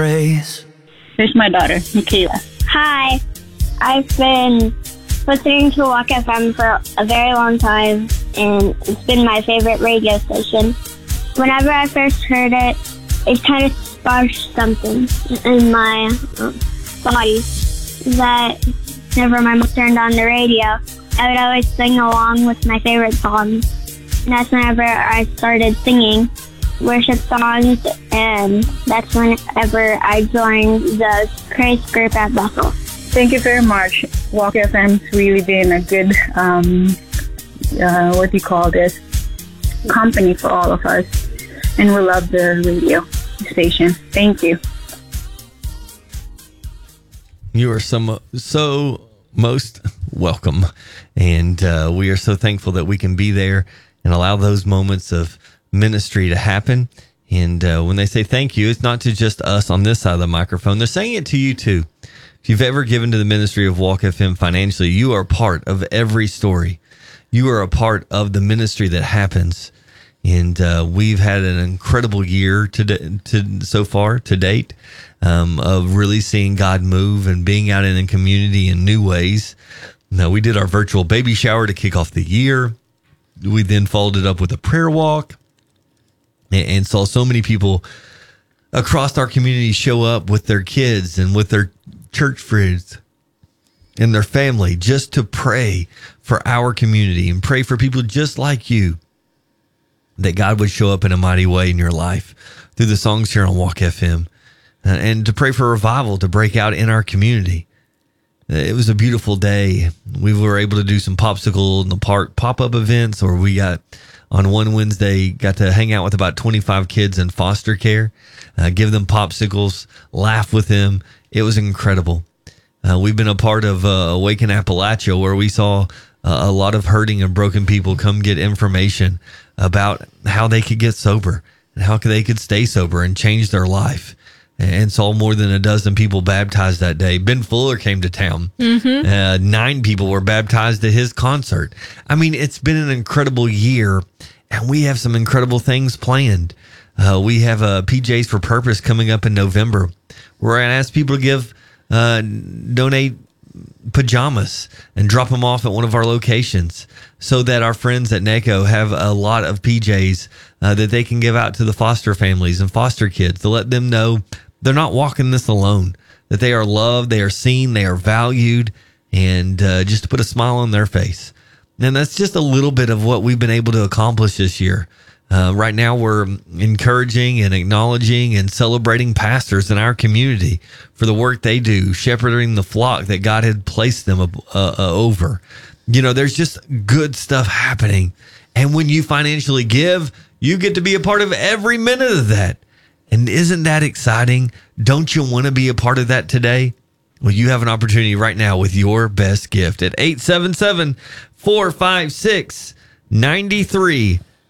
Praise. Here's my daughter, Michaela. Hi. I've been listening to Walk FM for a very long time, and it's been my favorite radio station. Whenever I first heard it, it kind of sparked something in my body that whenever my mom turned on the radio, I would always sing along with my favorite songs. And that's whenever I started singing worship songs, and that's whenever I joined the praise group at Bethel. Thank you very much. Walk FM's really been a good, company for all of us. And we love the radio station. Thank you. You are so most welcome. And we are so thankful that we can be there and allow those moments of ministry to happen. And when they say thank you, it's not to just us on this side of the microphone. They're saying it to you too. If you've ever given to the ministry of Walk FM financially, you are part of every story. You are a part of the ministry that happens. And we've had an incredible year so far to date of really seeing God move and being out in the community in new ways. Now, we did our virtual baby shower to kick off the year. We then followed it up with a prayer walk and saw so many people across our community show up with their kids and with their church friends and their family just to pray for our community and pray for people just like you, that God would show up in a mighty way in your life through the songs here on Walk FM, and to pray for revival to break out in our community. It was a beautiful day. We were able to do some popsicle in the park pop-up events, or we got on one Wednesday, got to hang out with about 25 kids in foster care, give them popsicles, laugh with them. It was incredible. We've been a part of Awaken Appalachia, where we saw a lot of hurting and broken people come get information about how they could get sober and how they could stay sober and change their life, and saw more than a dozen people baptized that day. Ben Fuller came to town. 9 people were baptized at his concert. I mean, it's been an incredible year, and we have some incredible things planned. We have PJs for Purpose coming up in November. We're going to ask people to donate pajamas and drop them off at one of our locations, so that our friends at NACO have a lot of PJs that they can give out to the foster families and foster kids, to let them know they're not walking this alone, that they are loved, they are seen, they are valued, and just to put a smile on their face. And that's just a little bit of what we've been able to accomplish this year. Right now, we're encouraging and acknowledging and celebrating pastors in our community for the work they do, shepherding the flock that God had placed them over. You know, there's just good stuff happening. And when you financially give, you get to be a part of every minute of that. And isn't that exciting? Don't you want to be a part of that today? Well, you have an opportunity right now with your best gift at 877-456-9300.